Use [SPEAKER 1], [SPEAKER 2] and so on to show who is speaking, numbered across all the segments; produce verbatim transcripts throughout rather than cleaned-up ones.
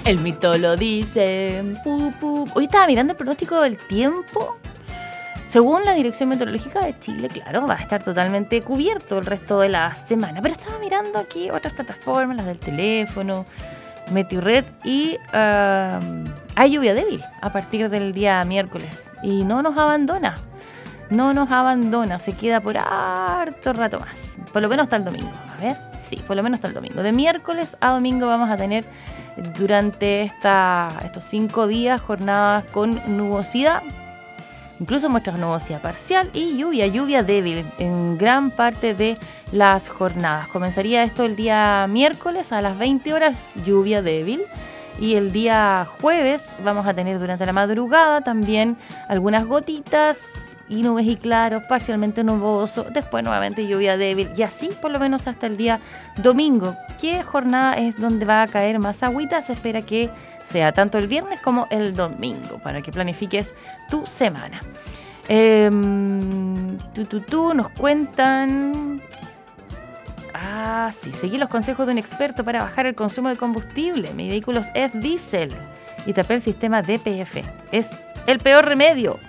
[SPEAKER 1] El mito lo dice. Pu, pu. Hoy estaba mirando el pronóstico del tiempo. Según la Dirección Meteorológica de Chile, claro, va a estar totalmente cubierto el resto de la semana. Pero estaba mirando aquí otras plataformas, las del teléfono, Meteorred, y uh, hay lluvia débil a partir del día miércoles. Y no nos abandona. No nos abandona. Se queda por harto rato más. Por lo menos hasta el domingo. A ver, sí, por lo menos hasta el domingo. De miércoles a domingo vamos a tener durante esta, estos cinco días jornadas con nubosidad. Incluso muestras nubosidad parcial y lluvia, lluvia débil en gran parte de las jornadas. Comenzaría esto el día miércoles a las veinte horas, lluvia débil. Y el día jueves vamos a tener durante la madrugada también algunas gotitas y nubes y claros, parcialmente nuboso. Después nuevamente lluvia débil y así por lo menos hasta el día domingo. ¿Qué jornada es donde va a caer más agüita? Se espera que sea tanto el viernes como el domingo para que planifiques tu semana. Eh, tú, tú, tú, nos cuentan... Ah, sí, seguí los consejos de un experto para bajar el consumo de combustible. Mi vehículo es diésel y tapé el sistema D P F. Es el peor remedio.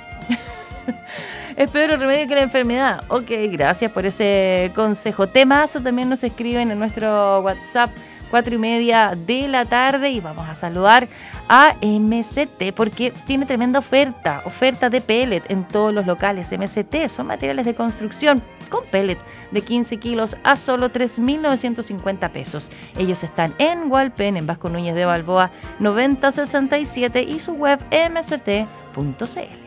[SPEAKER 1] Es peor el remedio que la enfermedad. Ok, gracias por ese consejo. Temazo también nos escriben en nuestro WhatsApp, cuatro y media de la tarde, y vamos a saludar a M C T porque tiene tremenda oferta, oferta de pellet en todos los locales. M C T son materiales de construcción con pellet de quince kilos a solo tres mil novecientos cincuenta pesos. Ellos están en Hualpén, en Vasco Núñez de Balboa noventa sesenta y siete, y su web m c t punto c l.